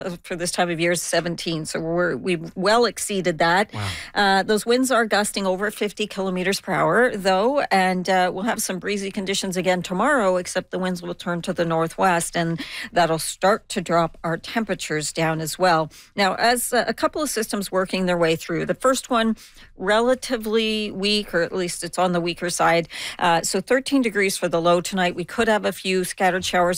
for this time of year is 17. So we've well exceeded that. Wow. Those winds are gusting over 50 kilometers per hour, though, and we'll have some breezy conditions again tomorrow, except the winds will turn to the northwest, and that'll start to drop our temperatures down as well. Now, as a couple of systems working their way through, the first one, relatively weak, or at least it's on the weaker side. So 13 degrees for the low tonight. We could have a few scattered showers